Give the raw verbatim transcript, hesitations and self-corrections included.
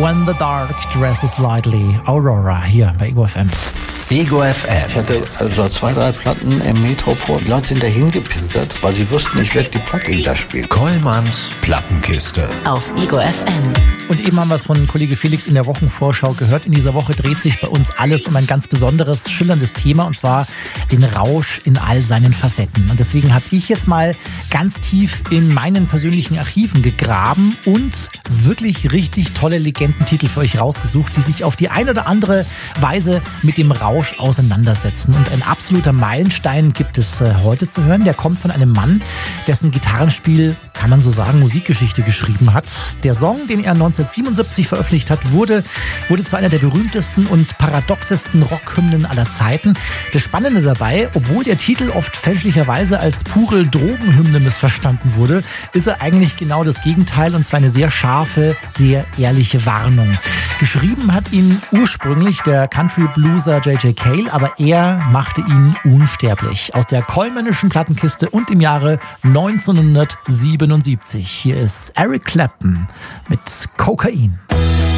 When the Dark Dresses Lightly, Aurora, hier bei Ego F M. Ego F M. Ich hatte also zwei, drei Platten im Metropol. Die Leute sind dahin gepilgert, weil sie wussten, ich werde die Platte wieder spielen. Kollmanns Plattenkiste. Auf Ego F M. Und eben haben wir es von Kollege Felix in der Wochenvorschau gehört. In dieser Woche dreht sich bei uns alles um ein ganz besonderes, schillerndes Thema, und zwar den Rausch in all seinen Facetten. Und deswegen habe ich jetzt mal ganz tief in meinen persönlichen Archiven gegraben und wirklich richtig tolle Legendentitel für euch rausgesucht, die sich auf die eine oder andere Weise mit dem Rausch auseinandersetzen. Und ein absoluter Meilenstein gibt es äh, heute zu hören. Der kommt von einem Mann, dessen Gitarrenspiel, kann man so sagen, Musikgeschichte geschrieben hat. Der Song, den er neunzehnhundertsiebenundsiebzig veröffentlicht hat, wurde, wurde zu einer der berühmtesten und paradoxesten Rockhymnen aller Zeiten. Das Spannende dabei, obwohl der Titel oft fälschlicherweise als pure Drogenhymne missverstanden wurde, ist er eigentlich genau das Gegenteil, und zwar eine sehr scharfe, sehr ehrliche Warnung. Geschrieben hat ihn ursprünglich der Country-Blueser J J Cale, aber er machte ihn unsterblich. Aus der Kollmännischen Plattenkiste und im Jahre neunzehnhundertsiebenundsiebzig. Hier ist Eric Clapton mit Kokain.